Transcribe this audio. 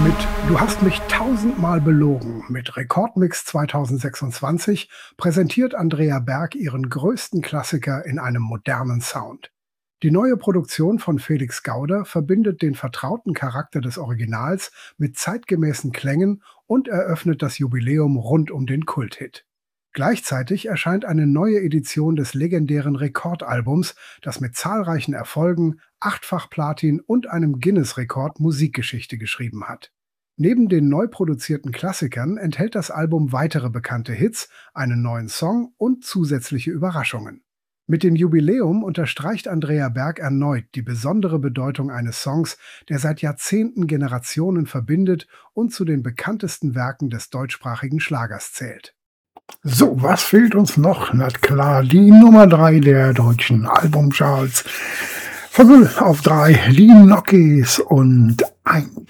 Mit „Du hast mich tausendmal belogen" mit Rekordmix 2026 präsentiert Andrea Berg ihren größten Klassiker in einem modernen Sound. Die neue Produktion von Felix Gauder verbindet den vertrauten Charakter des Originals mit zeitgemäßen Klängen und eröffnet das Jubiläum rund um den Kulthit. Gleichzeitig erscheint eine neue Edition des legendären Rekordalbums, das mit zahlreichen Erfolgen, achtfach Platin und einem Guinness-Rekord Musikgeschichte geschrieben hat. Neben den neu produzierten Klassikern enthält das Album weitere bekannte Hits, einen neuen Song und zusätzliche Überraschungen. Mit dem Jubiläum unterstreicht Andrea Berg erneut die besondere Bedeutung eines Songs, der seit Jahrzehnten Generationen verbindet und zu den bekanntesten Werken des deutschsprachigen Schlagers zählt. So, was fehlt uns noch? Na klar, die Nummer 3 der deutschen Albumcharts. Von 0 auf 3, die Gnocchis und 1.